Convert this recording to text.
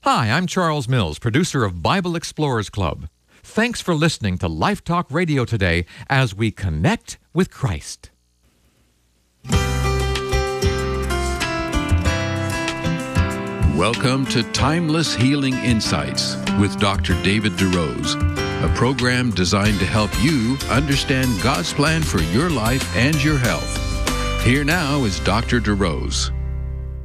Hi, I'm Charles Mills, producer of Bible Explorers Club. Thanks for listening to Life Talk Radio today as we connect with Christ. Welcome to Timeless Healing Insights with Dr. David DeRose, a program designed to help you understand God's plan for your life and your health. Here now is Dr. DeRose.